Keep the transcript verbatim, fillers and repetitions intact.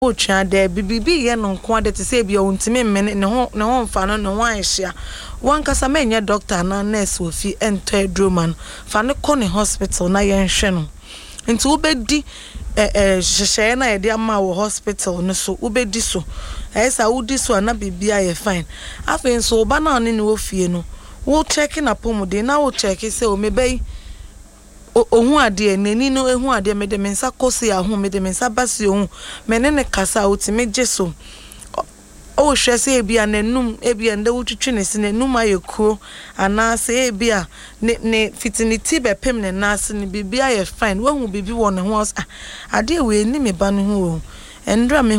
o twa de bibibi ye no nko ade te se bia ontime mmene ne ho ne ho mfa no ne ho anhia wankasa menye doctor na nurse ofi enter droman fa ne ko ne hospital na ye nhwe no nti ubedi eh eh hyehyɛ na ye de ama wo hospital no so ubedi so esa udi so na bibia ye fine afen so ba na ne ne ofie no wo check na pomode na wo check se o mebei ohu ade nani no ehu ade me de mensa kosi ahu me de mensa basi ohu mene ne kasa otime jeso o hwe se ebia nanum ebia nda wutwetwe ne se nanum ayekuo ana se ebia ne ne fitinity be pem ne nase ne bibia ye fine wahu bibi wo ne ho ade we ni me ba no ho endra me